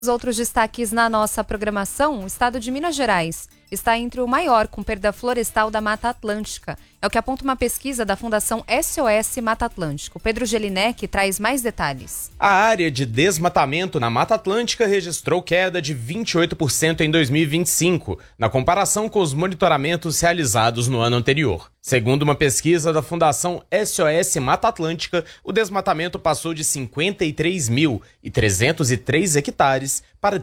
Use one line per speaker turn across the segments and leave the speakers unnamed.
Os outros destaques na nossa programação, o estado de Minas Gerais está entre o maior com perda florestal da Mata Atlântica. É o que aponta uma pesquisa da Fundação SOS Mata Atlântica. Pedro Gelinek traz mais detalhes.
A área de desmatamento na Mata Atlântica registrou queda de 28% em 2025, na comparação com os monitoramentos realizados no ano anterior. Segundo uma pesquisa da Fundação SOS Mata Atlântica, o desmatamento passou de 53.303 hectares para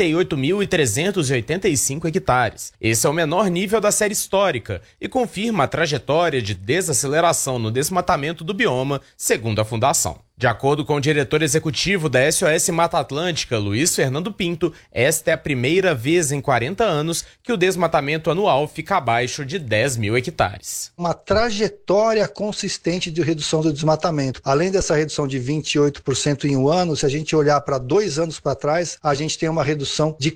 38.385 hectares. Esse é o menor nível da série histórica e confirma a trajetória de desaceleração no desmatamento do bioma, segundo a Fundação. De acordo com o diretor executivo da SOS Mata Atlântica, Luiz Fernando Pinto, esta é a primeira vez em 40 anos que o desmatamento anual fica abaixo de 10 mil hectares.
Uma trajetória consistente de redução do desmatamento. Além dessa redução de 28% em um ano, se a gente olhar para 2 anos para trás, a gente tem uma redução de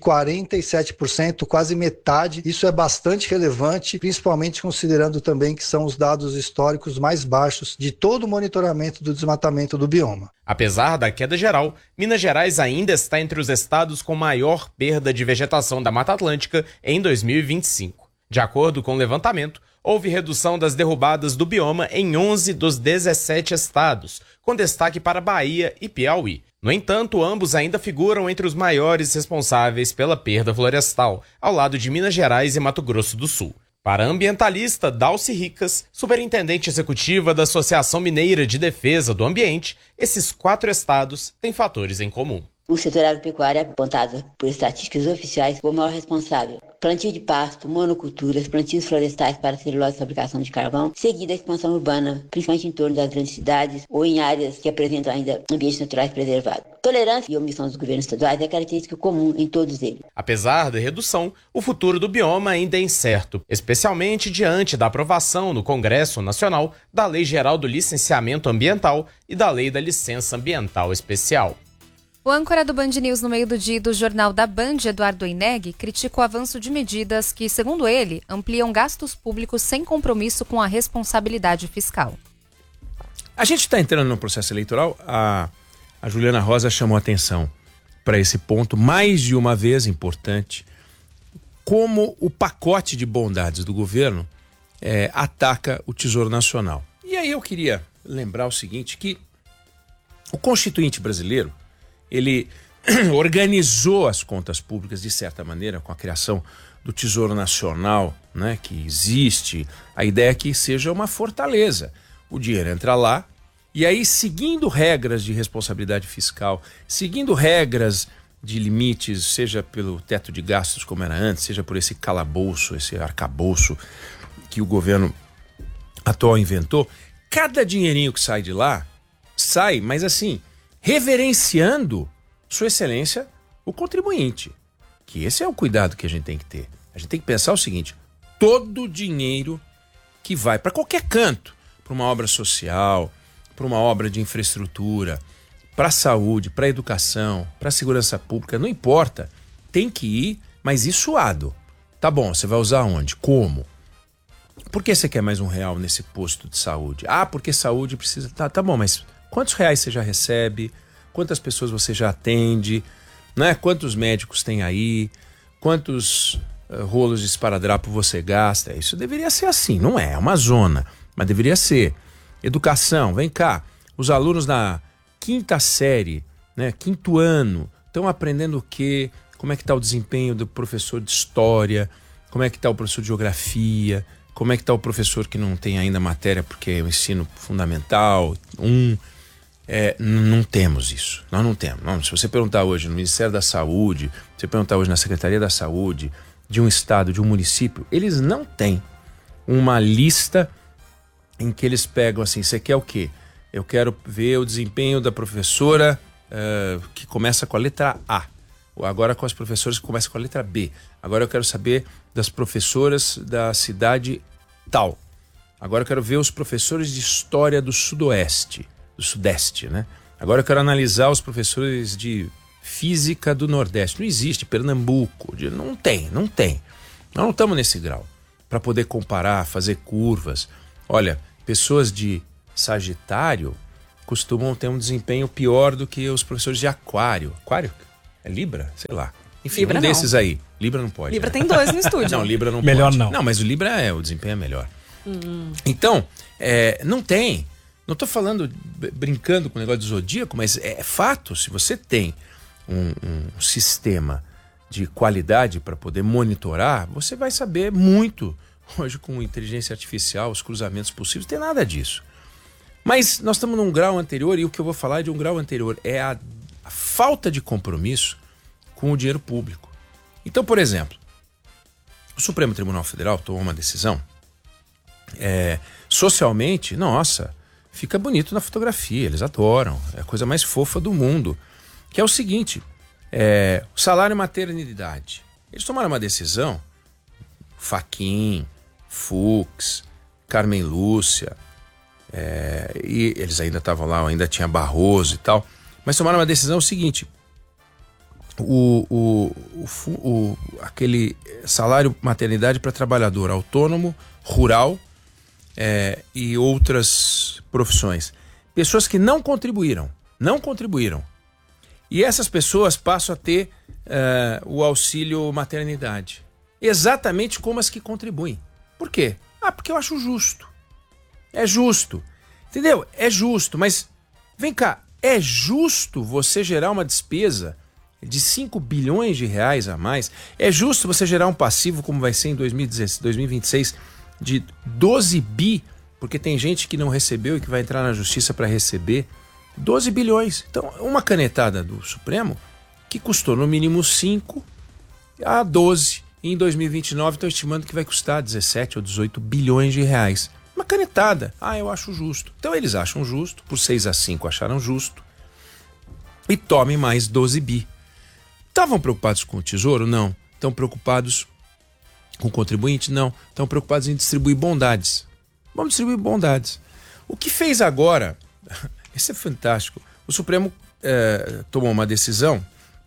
47%, quase metade. Isso é bastante relevante, principalmente considerando também que são os dados históricos mais baixos de todo o monitoramento do desmatamento do bioma.
Apesar da queda geral, Minas Gerais ainda está entre os estados com maior perda de vegetação da Mata Atlântica em 2025. De acordo com o levantamento, houve redução das derrubadas do bioma em 11 dos 17 estados, com destaque para Bahia e Piauí. No entanto, ambos ainda figuram entre os maiores responsáveis pela perda florestal, ao lado de Minas Gerais e Mato Grosso do Sul. Para a ambientalista Dalci Ricas, superintendente executiva da Associação Mineira de Defesa do Ambiente, esses 4 estados têm fatores em comum.
O setor agropecuário é apontado por estatísticas oficiais como o maior responsável. Plantio de pasto, monoculturas, plantios florestais para celulose e fabricação de carvão, seguida a expansão urbana, principalmente em torno das grandes cidades ou em áreas que apresentam ainda ambientes naturais preservados. Tolerância e omissão dos governos estaduais é característica comum em todos eles.
Apesar da redução, o futuro do bioma ainda é incerto, especialmente diante da aprovação no Congresso Nacional da Lei Geral do Licenciamento Ambiental e da Lei da Licença Ambiental Especial.
O âncora do Band News no meio do dia do Jornal da Band, Eduardo Oineg, critica o avanço de medidas que, segundo ele, ampliam gastos públicos sem compromisso com a responsabilidade fiscal.
A gente está entrando no processo eleitoral, a Juliana Rosa chamou atenção para esse ponto mais de uma vez importante, como o pacote de bondades do governo ataca o Tesouro Nacional. E aí eu queria lembrar o seguinte, que o Constituinte brasileiro, ele organizou as contas públicas de certa maneira com a criação do Tesouro Nacional, né, que existe. A ideia é que seja uma fortaleza. O dinheiro entra lá e aí, seguindo regras de responsabilidade fiscal, seguindo regras de limites, seja pelo teto de gastos como era antes, seja por esse calabouço, esse arcabouço que o governo atual inventou, cada dinheirinho que sai de lá, sai, mas assim, reverenciando Sua Excelência, o contribuinte. Que esse é o cuidado que a gente tem que ter. A gente tem que pensar o seguinte, todo dinheiro que vai para qualquer canto, para uma obra social, para uma obra de infraestrutura, para a saúde, para a educação, para a segurança pública, não importa, tem que ir, mas ir suado. Tá bom, você vai usar onde? Como? Por que você quer mais R$1 nesse posto de saúde? Ah, porque saúde precisa... Tá bom, mas quantos reais você já recebe? Quantas pessoas você já atende? Né? Quantos médicos tem aí? Quantos rolos de esparadrapo você gasta? Isso deveria ser assim, não é uma zona, mas deveria ser. Educação, vem cá. Os alunos da 5ª série, né, 5º ano, estão aprendendo o quê? Como é que está o desempenho do professor de história? Como é que está o professor de geografia? Como é que está o professor que não tem ainda matéria porque é o ensino fundamental? Não temos isso. Nós não temos. Não, se você perguntar hoje no Ministério da Saúde, se você perguntar hoje na Secretaria da Saúde, de um estado, de um município, eles não têm uma lista em que eles pegam assim, você quer o quê? Eu quero ver o desempenho da professora que começa com a letra A. Ou agora com as professoras que começam com a letra B. Agora eu quero saber das professoras da cidade tal. Agora eu quero ver os professores de história do Sudeste, né? Agora eu quero analisar os professores de física do Nordeste. Não existe, Pernambuco, não tem. Nós não estamos nesse grau para poder comparar, fazer curvas. Olha, pessoas de Sagitário costumam ter um desempenho pior do que os professores de Aquário. Aquário? É Libra? Sei lá. Enfim,
Libra
um
não.
desses aí. Libra não pode.
Libra tem 2 no estúdio.
Não, Libra não
Melhor
pode.
não.
Não, mas o Libra o desempenho é melhor. Então, não tem. Não estou falando, brincando com o negócio do zodíaco, mas é fato. Se você tem um sistema de qualidade para poder monitorar, você vai saber muito. Hoje, com inteligência artificial, os cruzamentos possíveis, não tem nada disso. Mas nós estamos num grau anterior, e o que eu vou falar é de um grau anterior. É a falta de compromisso com o dinheiro público. Então, por exemplo, o Supremo Tribunal Federal tomou uma decisão. Socialmente, nossa, fica bonito na fotografia, eles adoram, é a coisa mais fofa do mundo, que é o seguinte, o salário e maternidade. Eles tomaram uma decisão, Fachin, Fux, Carmen Lúcia, e eles ainda estavam lá, ainda tinha Barroso e tal, mas tomaram uma decisão seguinte, aquele salário maternidade para trabalhador autônomo, rural, e outras profissões. Pessoas que não contribuíram. E essas pessoas passam a ter o auxílio maternidade. Exatamente como as que contribuem. Por quê? Porque eu acho justo. É justo. Entendeu? É justo, mas vem cá, é justo você gerar uma despesa de 5 bilhões de reais a mais? É justo você gerar um passivo como vai ser em 2026 de 12 bi, porque tem gente que não recebeu e que vai entrar na justiça para receber 12 bilhões. Então, uma canetada do Supremo que custou no mínimo 5 a 12. E em 2029 estão estimando que vai custar 17 ou 18 bilhões de reais. Uma canetada. Eu acho justo. Então eles acham justo, por 6-5 acharam justo, e tomem mais 12 bi. Estavam preocupados com o Tesouro? Não. Estão preocupados com o contribuinte? Não. Estão preocupados em distribuir bondades. Vamos distribuir bondades. O que fez agora, isso é fantástico, o Supremo tomou uma decisão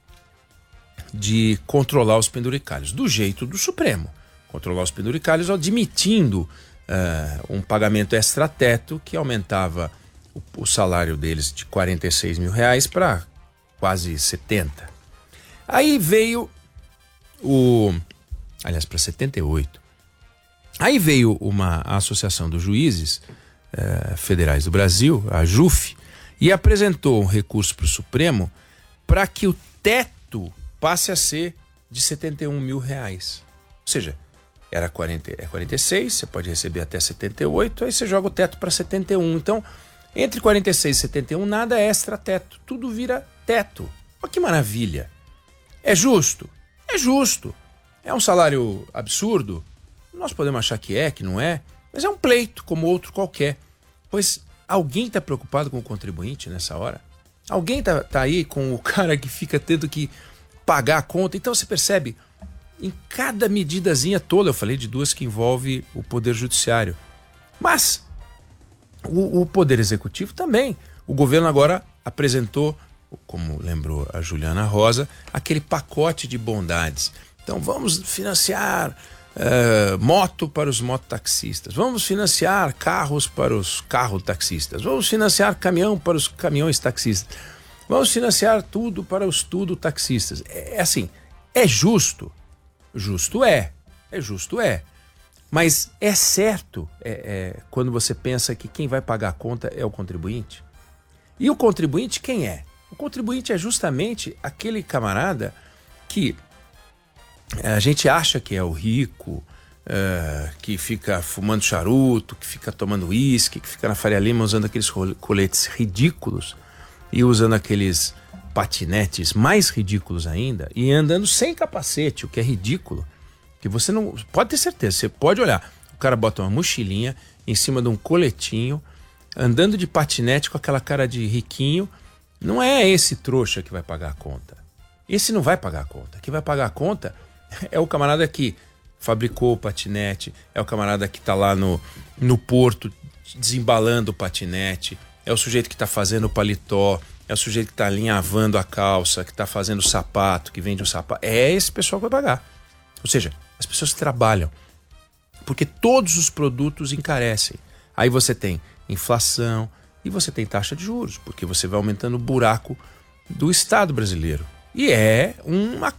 de controlar os penduricalhos, do jeito do Supremo. Controlar os penduricalhos admitindo um pagamento extra-teto que aumentava o salário deles de 46 mil reais para quase 70. Aí veio para 78. Aí veio a Associação dos Juízes Federais do Brasil, a JUF, e apresentou um recurso para o Supremo para que o teto passe a ser de 71 mil reais. Ou seja, era 46, você pode receber até 78, aí você joga o teto para 71. Então, entre 46 e 71, nada é extra-teto, tudo vira teto. Olha que maravilha. É justo? É justo. É um salário absurdo? Nós podemos achar que não é, mas é um pleito como outro qualquer. Pois alguém está preocupado com o contribuinte nessa hora? Alguém tá aí com o cara que fica tendo que pagar a conta? Então você percebe, em cada medidazinha tola, eu falei de duas que envolve o Poder Judiciário, mas o Poder Executivo também. O governo agora apresentou, como lembrou a Juliana Rosa, aquele pacote de bondades. Então vamos financiar moto para os mototaxistas, vamos financiar carros para os carro-taxistas, vamos financiar caminhão para os caminhões taxistas, vamos financiar tudo para os tudo-taxistas. É assim, é justo? Justo é. Mas é certo quando você pensa que quem vai pagar a conta é o contribuinte? E o contribuinte quem é? O contribuinte é justamente aquele camarada que a gente acha que é o rico, que fica fumando charuto, que fica tomando uísque, que fica na Faria Lima usando aqueles coletes ridículos e usando aqueles patinetes mais ridículos ainda e andando sem capacete, o que é ridículo, que você não... Pode ter certeza, você pode olhar, o cara bota uma mochilinha em cima de um coletinho, andando de patinete com aquela cara de riquinho. Não é esse trouxa que vai pagar a conta. Esse não vai pagar a conta. Quem vai pagar a conta é o camarada que fabricou o patinete, é o camarada que está lá no porto desembalando o patinete, é o sujeito que está fazendo o paletó, é o sujeito que está alinhavando a calça, que está fazendo o sapato, que vende o sapato. É esse pessoal que vai pagar. Ou seja, as pessoas trabalham, porque todos os produtos encarecem. Aí você tem inflação e você tem taxa de juros, porque você vai aumentando o buraco do Estado brasileiro. E é uma